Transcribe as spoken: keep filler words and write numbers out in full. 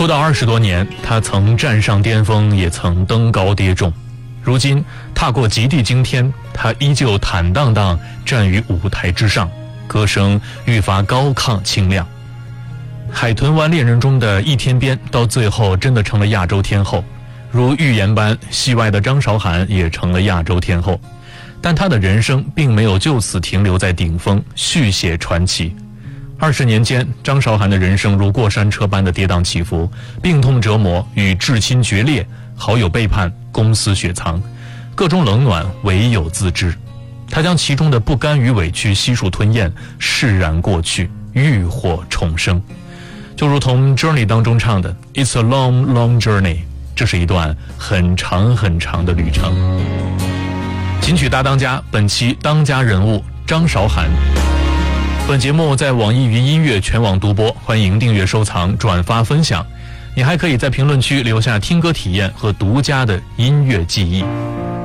出道二十多年，他曾站上巅峰，也曾登高跌重。如今踏过极地惊天，他依旧坦荡荡站于舞台之上，歌声愈发高亢清亮。海豚湾恋人中的易天边到最后真的成了亚洲天后，如预言般，戏外的张韶涵也成了亚洲天后。但她的人生并没有就此停留在顶峰，续写传奇。二十年间，张韶涵的人生如过山车般的跌宕起伏，病痛折磨与至亲决裂，好友背叛，公私雪藏，各种冷暖唯有自知。她将其中的不甘与委屈悉数吞咽，释然过去，浴火重生。就如同 Journey 当中唱的 It's a long long journey， 这是一段很长很长的旅程。金曲大当家，本期当家人物张韶涵。本节目在网易云音乐全网独播，欢迎订阅收藏转发分享。你还可以在评论区留下听歌体验和独家的音乐记忆。